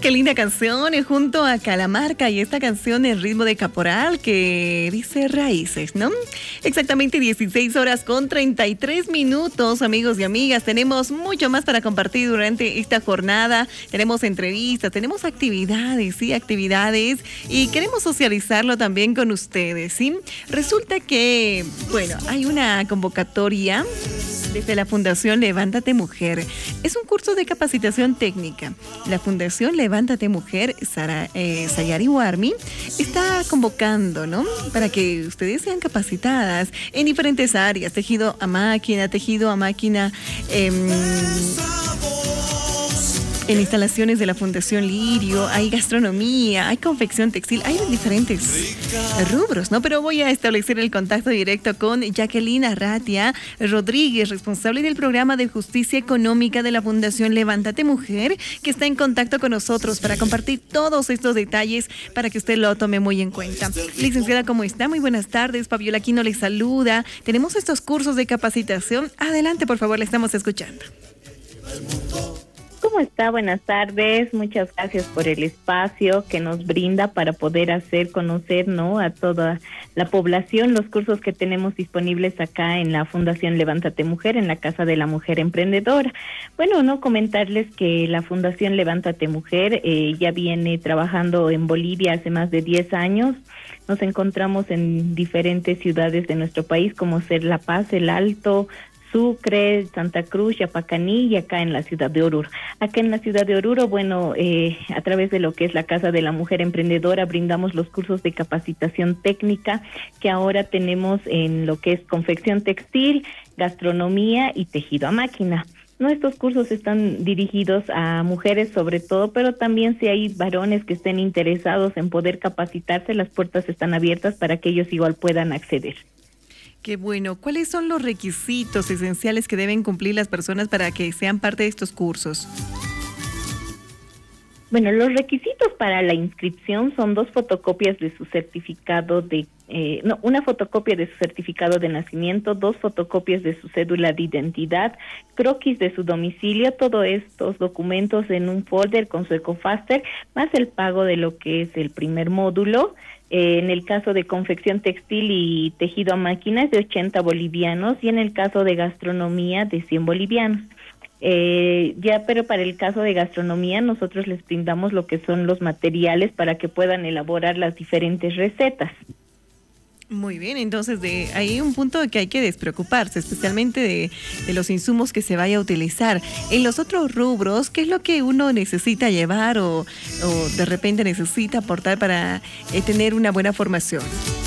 qué linda canción, junto a Calamarca, y esta canción en ritmo de caporal que dice Raíces, ¿no? Exactamente 16 horas con 33 minutos, amigos y amigas. Tenemos mucho más para compartir durante esta jornada. Tenemos entrevistas, tenemos actividades, sí, actividades, y queremos socializarlo también con ustedes, ¿sí? Resulta que, bueno, hay una convocatoria desde la Fundación Levántate Mujer. Es un curso de capacitación técnica. La Fundación Levántate Mujer, Sayari Warmi, está convocando, ¿no? Para que ustedes sean capacitadas en diferentes áreas. Tejido a máquina, en instalaciones de la Fundación Lirio, hay gastronomía, hay confección textil, hay diferentes rubros, ¿no? Pero voy a establecer el contacto directo con Jacqueline Arratia Rodríguez, responsable del programa de justicia económica de la Fundación Levántate Mujer, que está en contacto con nosotros para compartir todos estos detalles para que usted lo tome muy en cuenta. Licenciada, ¿cómo está? Muy buenas tardes. Fabiola Aquino le saluda. Tenemos estos cursos de capacitación. Adelante, por favor, le estamos escuchando. ¿Cómo está? Buenas tardes. Muchas gracias por el espacio que nos brinda para poder hacer conocer, ¿no?, a toda la población los cursos que tenemos disponibles acá en la Fundación Levántate Mujer, en la Casa de la Mujer Emprendedora. Bueno, no comentarles que la Fundación Levántate Mujer ya viene trabajando en Bolivia hace más de 10 años. Nos encontramos en diferentes ciudades de nuestro país, como ser La Paz, El Alto, Sucre, Santa Cruz, Yapacaní, y acá en la ciudad de Oruro. Acá en la ciudad de Oruro, bueno, a través de lo que es la Casa de la Mujer Emprendedora, brindamos los cursos de capacitación técnica que ahora tenemos en lo que es confección textil, gastronomía y tejido a máquina. Estos cursos están dirigidos a mujeres sobre todo, pero también si hay varones que estén interesados en poder capacitarse, las puertas están abiertas para que ellos igual puedan acceder. Qué bueno. ¿Cuáles son los requisitos esenciales que deben cumplir las personas para que sean parte de estos cursos? Bueno, los requisitos para la inscripción son 2 fotocopias de su certificado una fotocopia de su certificado de nacimiento, 2 fotocopias de su cédula de identidad, croquis de su domicilio, todos estos documentos en un folder con su Ecofaster, más el pago de lo que es el primer módulo. En el caso de confección textil y tejido a máquina es de 80 bolivianos y en el caso de gastronomía de 100 bolivianos. Pero para el caso de gastronomía nosotros les brindamos lo que son los materiales para que puedan elaborar las diferentes recetas. Muy bien, entonces hay un punto que hay que despreocuparse, especialmente de los insumos que se vaya a utilizar. En los otros rubros, ¿qué es lo que uno necesita llevar o de repente necesita aportar para tener una buena formación?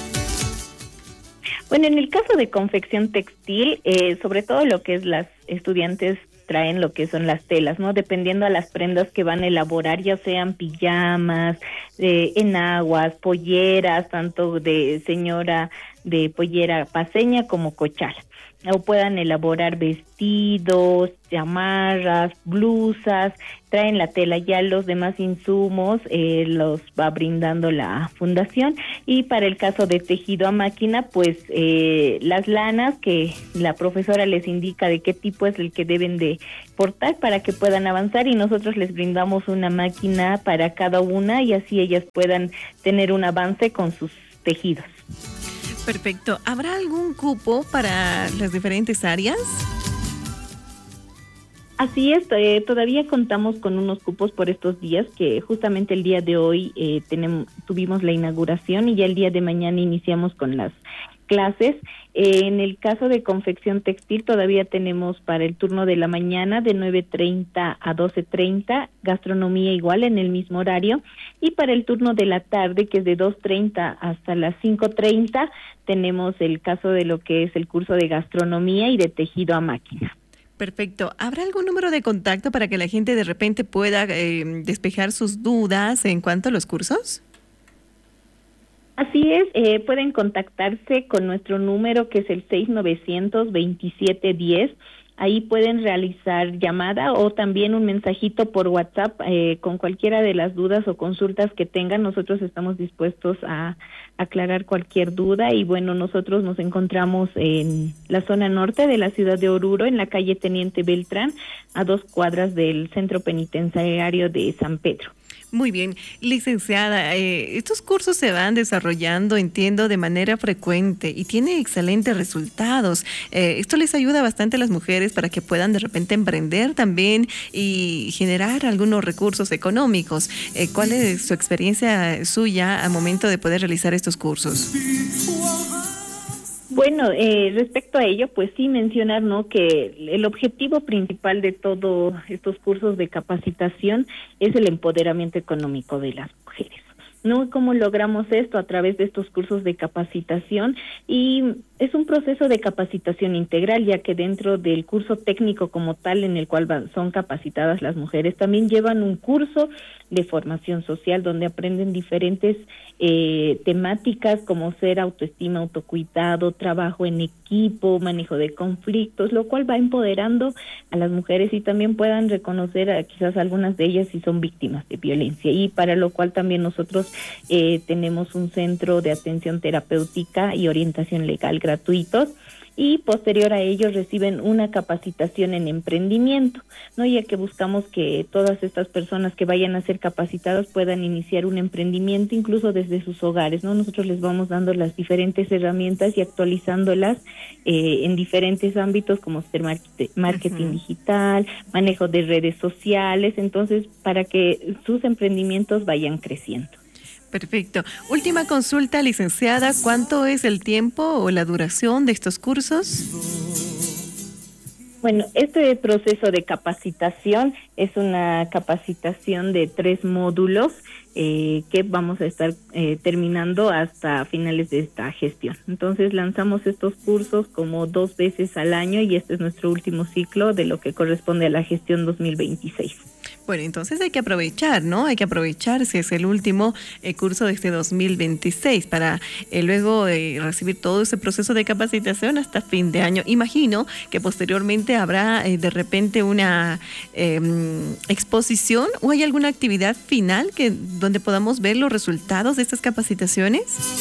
Bueno, en el caso de confección textil, sobre todo lo que es las estudiantes traen lo que son las telas, ¿no? Dependiendo a las prendas que van a elaborar, ya sean pijamas, enaguas, polleras, tanto de señora de pollera paceña como cochala. O puedan elaborar vestidos, chamarras, blusas, traen la tela, ya los demás insumos los va brindando la fundación. Y para el caso de tejido a máquina, pues las lanas que la profesora les indica de qué tipo es el que deben de portar para que puedan avanzar, y nosotros les brindamos una máquina para cada una y así ellas puedan tener un avance con sus tejidos. Perfecto. ¿Habrá algún cupo para las diferentes áreas? Así es, todavía contamos con unos cupos por estos días, que justamente el día de hoy tuvimos la inauguración y ya el día de mañana iniciamos con las clases. En el caso de confección textil todavía tenemos para el turno de la mañana de 9:30 a 12:30, gastronomía igual en el mismo horario, y para el turno de la tarde, que es de 2:30 hasta las 5:30, tenemos el caso de lo que es el curso de gastronomía y de tejido a máquina. Perfecto. ¿Habrá algún número de contacto para que la gente de repente pueda despejar sus dudas en cuanto a los cursos? Así es, pueden contactarse con nuestro número, que es el 6900-2710. Ahí pueden realizar llamada o también un mensajito por WhatsApp con cualquiera de las dudas o consultas que tengan. Nosotros estamos dispuestos a aclarar cualquier duda. Y bueno, nosotros nos encontramos en la zona norte de la ciudad de Oruro, en la calle Teniente Beltrán, a 2 cuadras del centro penitenciario de San Pedro. Muy bien, licenciada, estos cursos se van desarrollando, entiendo, de manera frecuente y tiene excelentes resultados. Esto les ayuda bastante a las mujeres para que puedan de repente emprender también y generar algunos recursos económicos. ¿Cuál es su experiencia suya al momento de poder realizar estos cursos? Bueno, respecto a ello, pues sí mencionar, ¿no?, que el objetivo principal de todos estos cursos de capacitación es el empoderamiento económico de las mujeres, ¿no? ¿Cómo logramos esto? A través de estos cursos de capacitación, y es un proceso de capacitación integral, ya que dentro del curso técnico como tal, en el cual son capacitadas las mujeres, también llevan un curso de formación social donde aprenden diferentes temáticas como ser autoestima, autocuidado, trabajo en equipo, manejo de conflictos, lo cual va empoderando a las mujeres y también puedan reconocer a quizás algunas de ellas si son víctimas de violencia, y para lo cual también nosotros tenemos un centro de atención terapéutica y orientación legal gratuitos, y posterior a ellos reciben una capacitación en emprendimiento, ¿no? Ya que buscamos que todas estas personas que vayan a ser capacitadas puedan iniciar un emprendimiento incluso desde sus hogares, ¿no? Nosotros les vamos dando las diferentes herramientas y actualizándolas en diferentes ámbitos como ser marketing digital, manejo de redes sociales, entonces para que sus emprendimientos vayan creciendo. Perfecto. Última consulta, licenciada, ¿cuánto es el tiempo o la duración de estos cursos? Bueno, este proceso de capacitación es una capacitación de 3 módulos que vamos a estar terminando hasta finales de esta gestión. Entonces lanzamos estos cursos como 2 veces al año y este es nuestro último ciclo de lo que corresponde a la gestión 2026. Bueno, entonces hay que aprovechar, ¿no? Hay que aprovechar si es el último curso de este 2026 para luego recibir todo ese proceso de capacitación hasta fin de año. Imagino que posteriormente habrá de repente una exposición o hay alguna actividad final donde podamos ver los resultados de estas capacitaciones.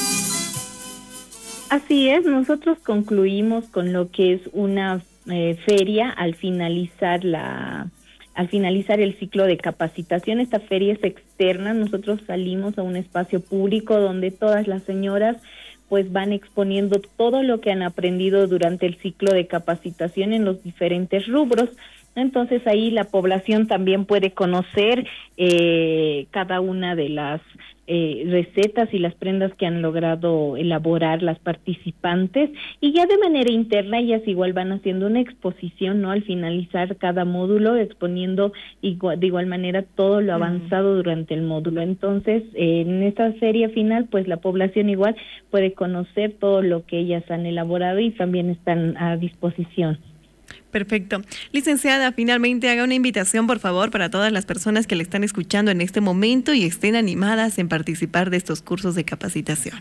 Así es, nosotros concluimos con lo que es una feria al finalizar el ciclo de capacitación. Esta feria es externa, nosotros salimos a un espacio público donde todas las señoras pues van exponiendo todo lo que han aprendido durante el ciclo de capacitación en los diferentes rubros. Entonces ahí la población también puede conocer cada una de las recetas y las prendas que han logrado elaborar las participantes, y ya de manera interna ellas igual van haciendo una exposición, ¿no? Al finalizar cada módulo, exponiendo de igual manera todo lo avanzado durante el módulo. Entonces, en esta serie final, pues la población igual puede conocer todo lo que ellas han elaborado y también están a disposición. Perfecto. Licenciada, finalmente haga una invitación, por favor, para todas las personas que le están escuchando en este momento y estén animadas en participar de estos cursos de capacitación.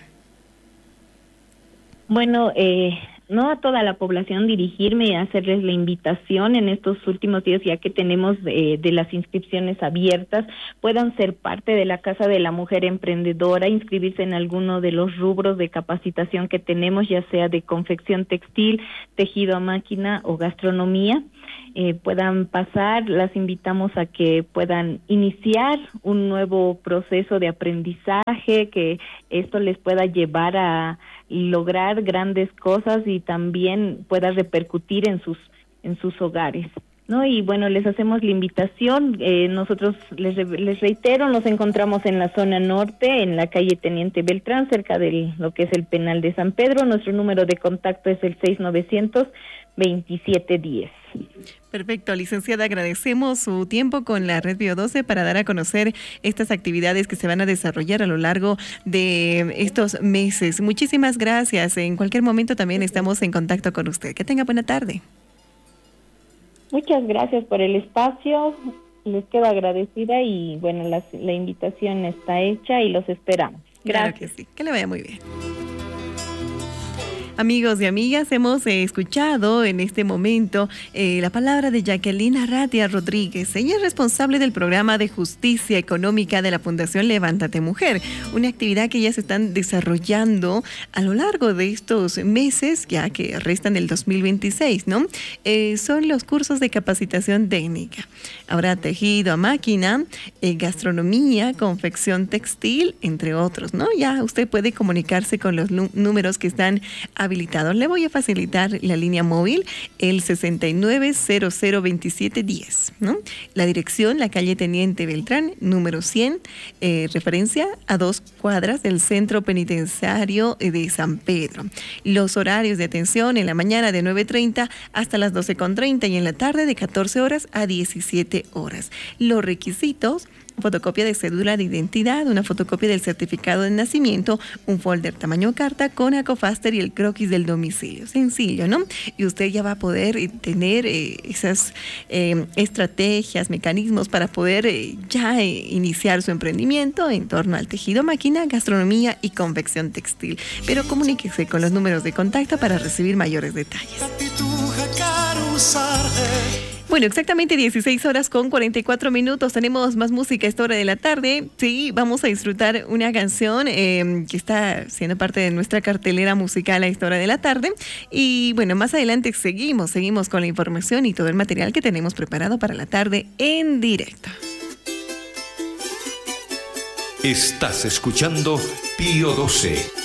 Bueno, no a toda la población dirigirme y hacerles la invitación en estos últimos días, ya que tenemos de las inscripciones abiertas, puedan ser parte de la Casa de la Mujer Emprendedora, inscribirse en alguno de los rubros de capacitación que tenemos, ya sea de confección textil, tejido a máquina o gastronomía. Puedan pasar, las invitamos a que puedan iniciar un nuevo proceso de aprendizaje, que esto les pueda llevar a lograr grandes cosas y también pueda repercutir en sus hogares, ¿no? Y bueno, les hacemos la invitación. Nosotros les reitero, nos encontramos en la zona norte, en la calle Teniente Beltrán, cerca de lo que es el penal de San Pedro. Nuestro número de contacto es el 6900-2710. Perfecto, licenciada, agradecemos su tiempo con la Red Bio 12 para dar a conocer estas actividades que se van a desarrollar a lo largo de estos meses. Muchísimas gracias. En cualquier momento también estamos en contacto con usted. Que tenga buena tarde. Muchas gracias por el espacio. Les quedo agradecida y bueno, la invitación está hecha y los esperamos. Gracias. Claro que sí. Que le vaya muy bien. Amigos y amigas, hemos escuchado en este momento la palabra de Jacqueline Arratia Rodríguez. Ella es responsable del programa de justicia económica de la Fundación Levántate Mujer, una actividad que ya se están desarrollando a lo largo de estos meses, ya que restan el 2026, ¿no? Son los cursos de capacitación técnica. Habrá tejido a máquina, gastronomía, confección textil, entre otros, ¿no? Ya usted puede comunicarse con los números que están habilitados. Le voy a facilitar la línea móvil, el 69002710, ¿no? La dirección, la calle Teniente Beltrán, número 100, referencia a 2 cuadras del Centro Penitenciario de San Pedro. Los horarios de atención en la mañana de 9:30 hasta las 12:30 y en la tarde de 14 horas a 17 horas. Los requisitos: fotocopia de cédula de identidad, una fotocopia del certificado de nacimiento, un folder tamaño carta con Acofaster y el croquis del domicilio. Sencillo, ¿no? Y usted ya va a poder tener esas estrategias, mecanismos para poder iniciar su emprendimiento en torno al tejido máquina, gastronomía y confección textil. Pero comuníquese con los números de contacto para recibir mayores detalles. Bueno, exactamente 16:44. Tenemos más música a esta hora de la tarde. Sí, vamos a disfrutar una canción que está siendo parte de nuestra cartelera musical a esta hora de la tarde. Y bueno, más adelante seguimos con la información y todo el material que tenemos preparado para la tarde en directo. Estás escuchando Pío 12.